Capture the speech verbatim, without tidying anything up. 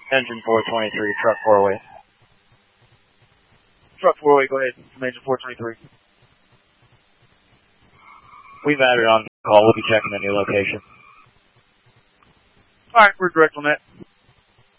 Engine four twenty-three, truck four way. Truck four way, go ahead. From engine four twenty-three. We've added on call. We'll be checking the new location. Alright, we're direct on that.